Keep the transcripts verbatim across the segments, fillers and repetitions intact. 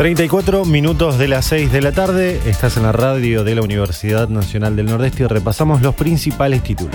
treinta y cuatro minutos de las seis de la tarde, estás en la radio de la Universidad Nacional del Nordeste y repasamos los principales títulos.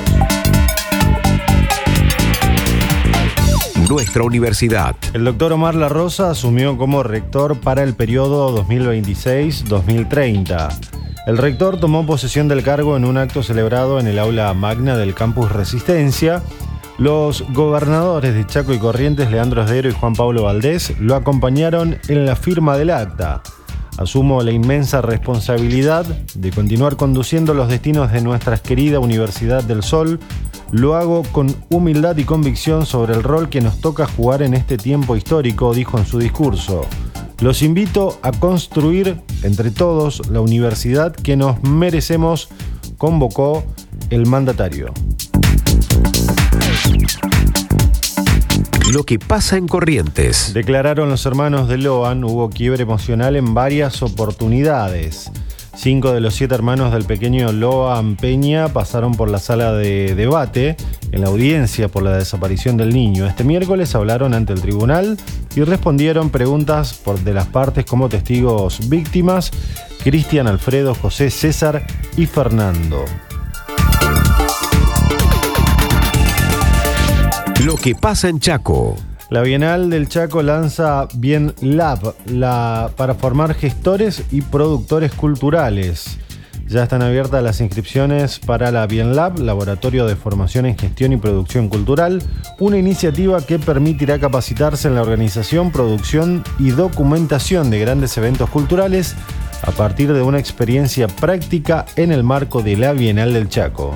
Nuestra universidad. El doctor Omar La Rosa asumió como rector para el periodo dos mil veintiséis dos mil treinta. El rector tomó posesión del cargo en un acto celebrado en el aula magna del campus Resistencia. Los gobernadores de Chaco y Corrientes, Leandro Esdero y Juan Pablo Valdés, lo acompañaron en la firma del acta. Asumo la inmensa responsabilidad de continuar conduciendo los destinos de nuestra querida Universidad del Sol. Lo hago con humildad y convicción sobre el rol que nos toca jugar en este tiempo histórico, dijo en su discurso. Los invito a construir entre todos la universidad que nos merecemos, convocó el mandatario. Lo que pasa en Corrientes. Declararon los hermanos de Loan, hubo quiebre emocional en varias oportunidades. Cinco de los siete hermanos del pequeño Loan Peña pasaron por la sala de debate en la audiencia por la desaparición del niño. Este miércoles hablaron ante el tribunal y respondieron preguntas por de las partes como testigos víctimas: Cristian, Alfredo, José, César y Fernando. Lo que pasa en Chaco. La Bienal del Chaco lanza Bien Lab la, para formar gestores y productores culturales. Ya están abiertas las inscripciones para la Bien Lab, Laboratorio de Formación en Gestión y Producción Cultural, una iniciativa que permitirá capacitarse en la organización, producción y documentación de grandes eventos culturales a partir de una experiencia práctica en el marco de la Bienal del Chaco.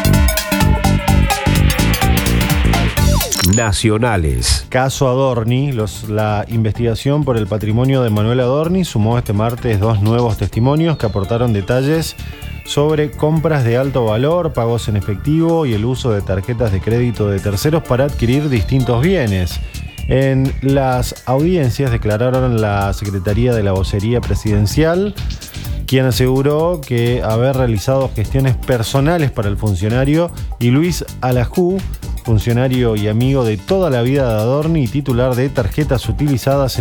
Nacionales. Caso Adorni. Los, la investigación por el patrimonio de Manuel Adorni sumó este martes dos nuevos testimonios que aportaron detalles sobre compras de alto valor, pagos en efectivo y el uso de tarjetas de crédito de terceros para adquirir distintos bienes. En las audiencias declararon la Secretaría de la Vocería Presidencial, quien aseguró que haber realizado gestiones personales para el funcionario, y Luis Alajú, funcionario y amigo de toda la vida de Adorni y titular de tarjetas utilizadas en